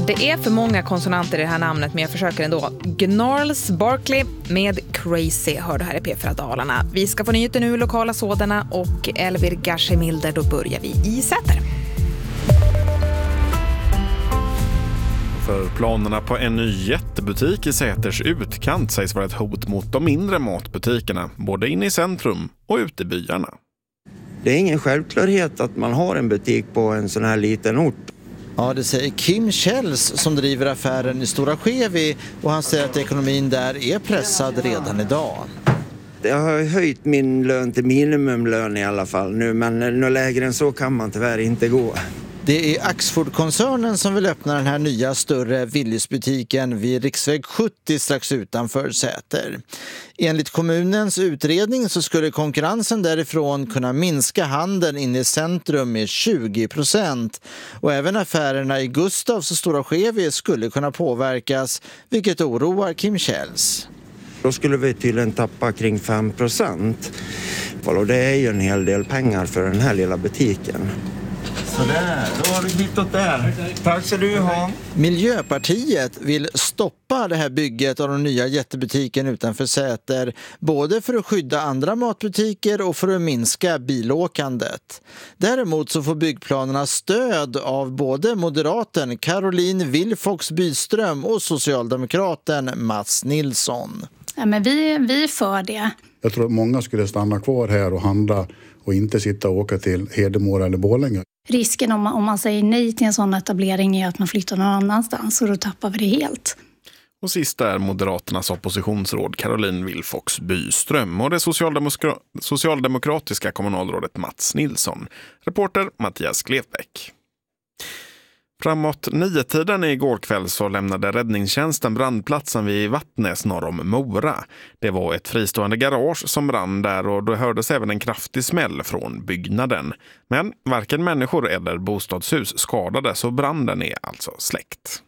Det är för många konsonanter i det här namnet, men jag försöker ändå. Gnarls Barkley med Crazy hör du här i P4 Dalarna. Vi ska få nyheter nu, lokala sådana, och Elvir Gashemilder, då börjar vi i Säter. För planerna på en ny jättebutik i Säters utkant sägs vara ett hot mot de mindre matbutikerna, både inne i centrum och ute i byarna. Det är ingen självklarhet att man har en butik på en sån här liten ort. Ja, det säger Kim Kjells som driver affären i Stora Skevi, och han säger att ekonomin där är pressad redan idag. Jag har höjt min lön till minimumlön i alla fall nu, men något lägre än så kan man tyvärr inte gå. Det är Axfood-koncernen som vill öppna den här nya större Willys-butiken vid riksväg 70 strax utanför Säter. Enligt kommunens utredning så skulle konkurrensen därifrån kunna minska handeln in i centrum med 20%. Och även affärerna i Gustavs och Stora Skevi skulle kunna påverkas, vilket oroar Kim Kjells. Då skulle vi tydligen tappa kring 5%. Och det är ju en hel del pengar för den här lilla butiken. Sådär, då har du hittat där. Tack så du ha. Miljöpartiet vill stoppa det här bygget av den nya jättebutiken utanför Säter, både för att skydda andra matbutiker och för att minska bilåkandet. Däremot så får byggplanerna stöd av både moderaten Caroline Wilfox Byström och socialdemokraten Mats Nilsson. Ja, men vi är för det. Jag tror att många skulle stanna kvar här och handla och inte sitta och åka till Hedemora eller Borlänge. Risken om man säger nej till en sån etablering är att man flyttar någon annanstans, och då tappar vi det helt. Och sist är Moderaternas oppositionsråd Caroline Wilfox Byström och det socialdemokratiska kommunalrådet Mats Nilsson. Reporter Mattias Glefbäck. Framåt 9-tiden igår kväll så lämnade räddningstjänsten brandplatsen vid Vattnäs norr om Mora. Det var ett fristående garage som brann där, och då hördes även en kraftig smäll från byggnaden. Men varken människor eller bostadshus skadades, så branden är alltså släckt.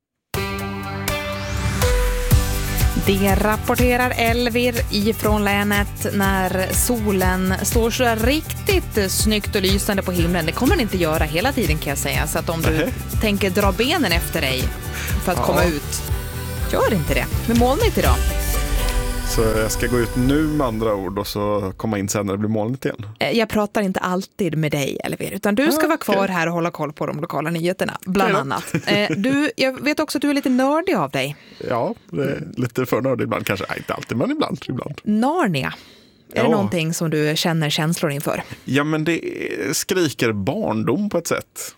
Det rapporterar Elvir ifrån länet när solen står så riktigt snyggt och lysande på himlen. Det kommer den inte göra hela tiden, kan jag säga. Så att om du tänker dra benen efter dig för att komma ut, gör inte det. Men molnigt idag. Så jag ska gå ut nu med andra ord och så komma in sen när det blir molnigt igen. Jag pratar inte alltid med dig, Elvir, utan du ska vara kvar här och hålla koll på de lokala nyheterna, bland annat. Jag vet också att du är lite nördig av dig. Ja, det är lite för nördig ibland kanske. Nej, inte alltid, men ibland. Narnia. Är det någonting som du känner känslor inför? Ja, men det skriker barndom på ett sätt.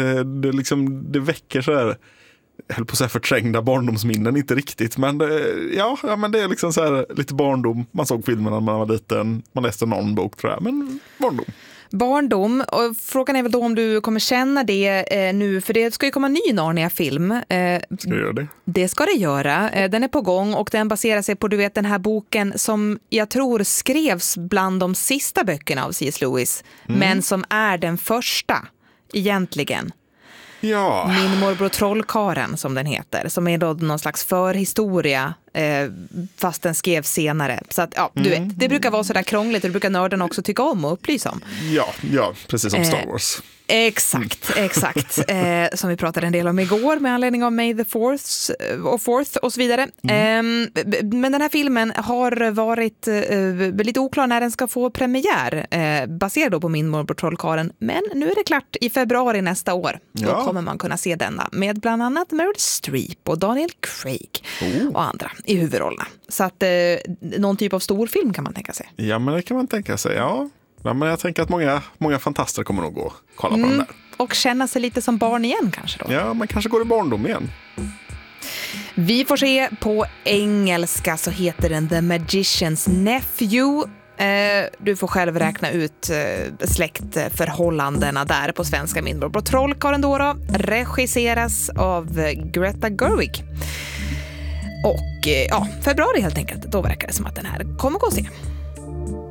Det väcker så här, jag höll på att säga förträngda barndomsminnen, inte riktigt, men men det är liksom så här lite barndom. Man såg filmerna när man var liten, man läste någon bok tror jag, men barndom, och frågan är väl då om du kommer känna det nu, för det ska ju komma en ny Narnia-film. Ska det göra det? Det ska det göra. Den är på gång, och den baserar sig på, du vet, den här boken som jag tror skrevs bland de sista böckerna av C.S. Lewis, men som är den första egentligen. Ja. Min morbror Trollkaren, som den heter, som är då någon slags förhistoria, fast den skrevs senare. Så att, du vet, det brukar vara sådär krångligt, och det brukar nörden också tycka om och upplysa om. Ja, precis som Star Wars. Exakt. Som vi pratade en del om igår med anledning av May the 4th och så vidare. Men den här filmen har varit lite oklar när den ska få premiär, baserad på Min morbror Trollkaren. Men nu är det klart i februari nästa år. Då kommer man kunna se denna med bland annat Meryl Streep och Daniel Craig och andra i huvudrollerna. Så att någon typ av storfilm kan man tänka sig. Ja, men det kan man tänka sig, ja. Ja, men jag tänker att många fantaster kommer nog gå och kolla på den där. Och känna sig lite som barn igen kanske då. Ja, man kanske går i barndom igen. Vi får se. På engelska så heter den The Magician's Nephew. Du får själv räkna ut släktförhållandena där på svenska. Min morbror Trollkaren då regisseras av Greta Gerwig. Och februari helt enkelt, då verkar det som att den här kommer gå att se.